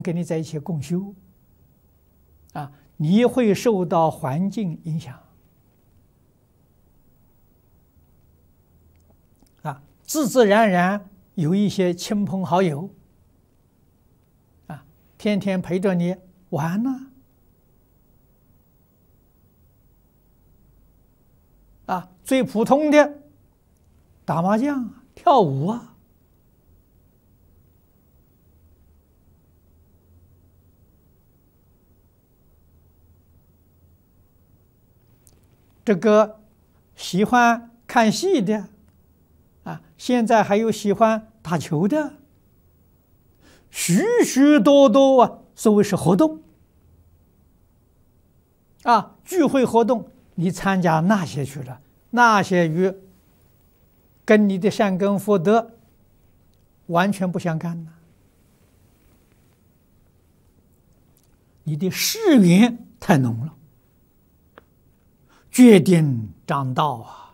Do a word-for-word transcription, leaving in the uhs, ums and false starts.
跟你在一起共修，啊，你会受到环境影响，啊，自自然然有一些亲朋好友，啊，天天陪着你玩呢，啊，最普通的打麻将、跳舞啊。 这个喜欢看戏的，啊，现在还有喜欢打球的，许许多多啊，所谓是活动，啊，聚会活动，你参加那些去了，那些与跟你的善根福德完全不相干呢，你的誓缘太浓了。决定长道啊！